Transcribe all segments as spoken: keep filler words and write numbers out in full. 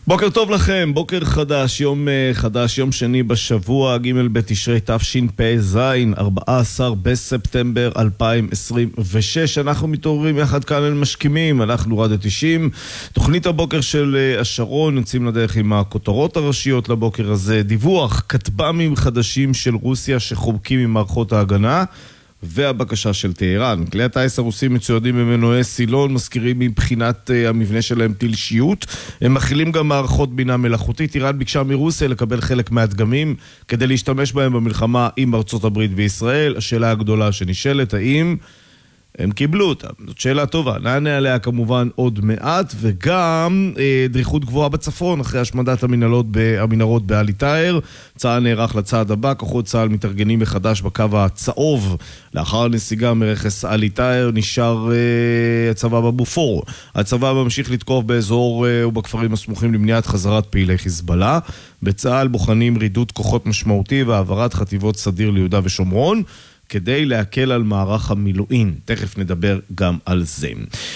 בוקר טוב לכם, בוקר חדש, יום חדש, יום שני בשבוע, ג' בתשרי תשפ"ז, ארבעה עשר בספטמבר אלפיים עשרים ושש. אנחנו מתעוררים יחד כאן אל משכימים, אנחנו רדיו תשעים. תוכנית הבוקר של השרון, יוצאים לדרך עם הכותרות הראשיות לבוקר הזה. דיווח, כטב"מים חדשים של רוסיה שחובקים עם מערכות ההגנה, והבקשה של טהרן. כלי הטייס הרוסים מצוידים במנועי סילון, מזכירים מבחינת uh, המבנה שלהם טילשיות. הם מכילים גם מערכות בינה מלאכותית. איראן ביקשה מרוסיה לקבל חלק מהדגמים כדי להשתמש בהם במלחמה עם ארצות הברית וישראל. השאלה הגדולה שנשאלת, האם הם קיבלו אותה? זאת שאלה טובה. נענה עליה כמובן עוד מעט, וגם אה, דריכות גבוהה בצפון אחרי השמדת המנהלות המנהרות בעלי טאהר. צה"ל נערך לצעד הבא, כוחות צה"ל מתארגנים מחדש בקו הצהוב. לאחר נסיגה מרכס עלי טאהר נשאר אה, הצבא בבופור. הצבא ממשיך לתקוף באזור אה, ובכפרים הסמוכים למניעת חזרת פעילי חיזבאללה. בצה"ל בוחנים רידוד כוחות משמעותי והעברת חטיבות סדיר ליהודה ושומרון, כדי להקל על מערך המילואים. תכף נדבר גם על זה.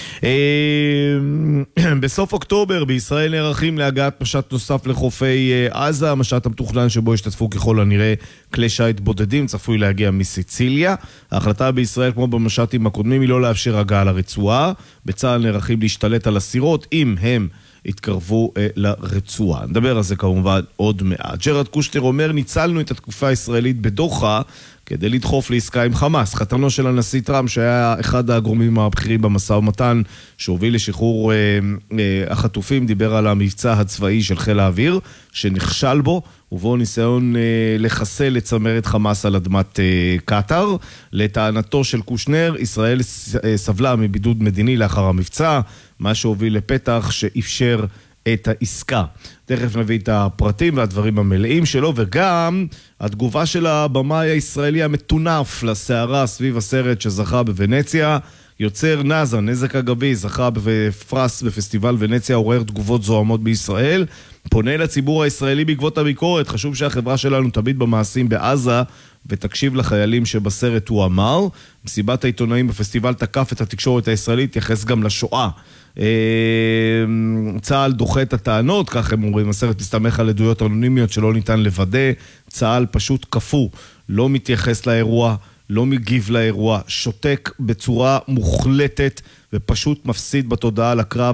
בסוף אוקטובר בישראל נערכים להגעת משט נוסף לחופי עזה, המשט המתוכנן שבו השתתפו ככל הנראה כלי שיט בודדים, צפוי להגיע מסיציליה. ההחלטה בישראל, כמו במשטים הקודמים, היא לא לאפשר הגעה לרצועה. בצה"ל נערכים להשתלט על הסירות אם הם התקרבו אה, לרצועה. נדבר על זה כמובן עוד מעט. ג'רד קושנר אומר, ניצלנו את התקופה הישראלית בדוחה כדי לדחוף לעסקה עם חמאס. חתנו של הנשיא טראמפ, שהיה אחד הגורמים הבכירים במשא ומתן שהוביל לשחרור אה, אה, החטופים, דיבר על המבצע הצבאי של חיל האוויר שנכשל בו, ובו ניסיון אה, לחסל לצמרת חמאס על אדמת אה, קטר. לטענתו של קושנר, ישראל אה, סבלה מבידוד מדיני לאחר המבצע, מה שהוביל לפתח שאפשר את העסקה. תכף נביא את הפרטים והדברים המלאים שלו, וגם התגובה של הבמאי הישראלי המטונף לסערה סביב הסרט שזכה בוונציה. יוצר נאזה, נזק אגבי, זכה בפרס בפסטיבל ונציה, עורר תגובות זוהמות בישראל. פונה לציבור הישראלי בעקבות הביקורת, חשוב שהחברה שלנו תביט במעשים בעזה ותקשיב לחיילים שבסרט הוא אמר. מסיבת העיתונאים בפסטיבל תקף את התקשורת הישראלית, יחס גם לשואה. צה"ל דוחה את הטענות, כך הם אומרים, הסרט מסתמך על עדויות אנונימיות שלא ניתן לוודא. צה"ל פשוט כפו, לא מתייחס לאירוע, לא מגיב לאירוע, שותק בצורה מוחלטת ופשוט מפסיד בתודעה לקרב